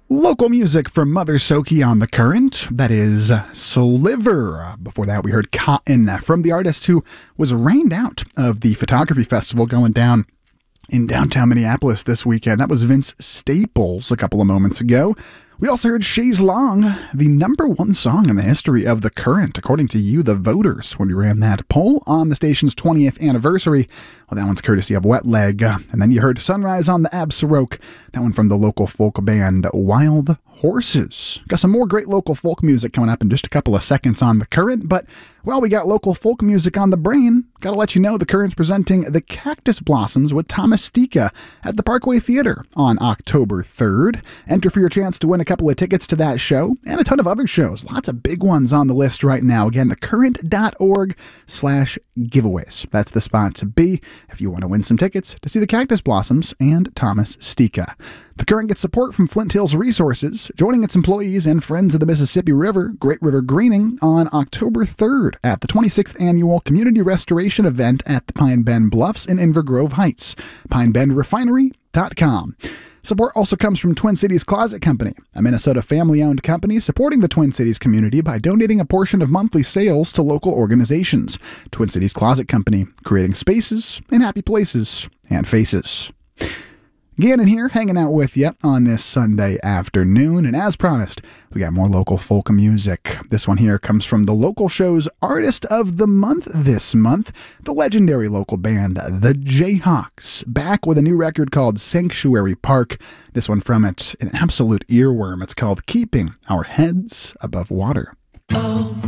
Local music from Mother Soki on the Current. That is Sliver. Before that, we heard Cotton from the artist who was rained out of the photography festival going down in downtown Minneapolis this weekend. That was Vince Staples a couple of moments ago. We also heard Chaise Long, the number one song in the history of The Current, according to you, the voters, when we ran that poll on the station's 20th anniversary. Well, that one's courtesy of Wet Leg. And then you heard Sunrise on the Absaroke, that one from the local folk band Wild Horses. Got some more great local folk music coming up in just a couple of seconds on The Current, but while we got local folk music on the brain, gotta let you know The Current's presenting The Cactus Blossoms with Thomas Stika at the Parkway Theater on October 3rd. Enter for your chance to win a couple of tickets to that show and a ton of other shows. Lots of big ones on the list right now. Again, thecurrent.org/giveaways. That's the spot to be if you want to win some tickets to see The Cactus Blossoms and Thomas Stika. The Current gets support from Flint Hills Resources, joining its employees and friends of the Mississippi River, Great River Greening, on October 3rd at the 26th Annual Community Restoration Event at the Pine Bend Bluffs in Inver Grove Heights. PineBendRefinery.com. Support also comes from Twin Cities Closet Company, a Minnesota family-owned company supporting the Twin Cities community by donating a portion of monthly sales to local organizations. Twin Cities Closet Company, creating spaces and happy places and faces. Gannon here, hanging out with you on this Sunday afternoon, and as promised, we got more local folk music. This one here comes from the local show's Artist of the Month this month, the legendary local band The Jayhawks, back with a new record called Sanctuary Park. This one from it, an absolute earworm. It's called Keeping Our Heads Above Water.